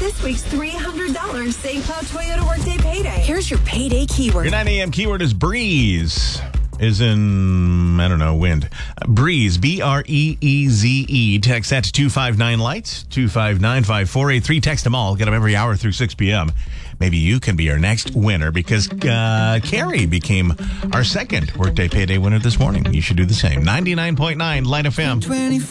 this week's $300 St. Cloud Toyota Workday Payday. Here's your payday keyword. Your 9 a.m. keyword is breeze. Is in, I don't know, wind. Breeze, B-R-E-E-Z-E. Text that to 259 lights, 2595483. Text them all. Get them every hour through 6 p.m. Maybe you can be our next winner because Carrie became our second Workday Payday winner this morning. You should do the same. 99.9 Light FM.